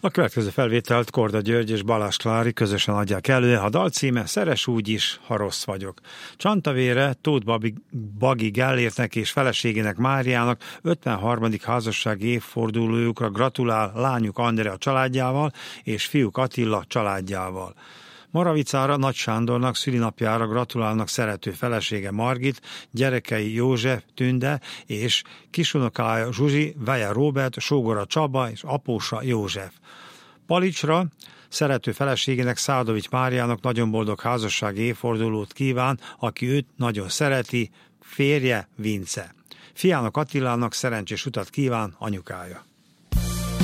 A következő felvételt Korda György és Balázs Klári közösen adják elő. A dal címe Szeress úgy is, ha rossz vagyok. Csantavére Tóth Bagi Gellértnek és feleségének Máriának 53. házassági évfordulójukra gratulál lányuk Andrea családjával és fiúk Attila családjával. Moravicára Nagy Sándornak szülinapjára gratulálnak szerető felesége Margit, gyerekei József, Tünde és kisunokája Zsuzsi, veje Róbert, sógora Csaba és apósa József. Palicsra szerető feleségének Szádovics Máriának nagyon boldog házassági évfordulót kíván, aki őt nagyon szereti, férje Vince. Fiának Attilának szerencsés utat kíván anyukája.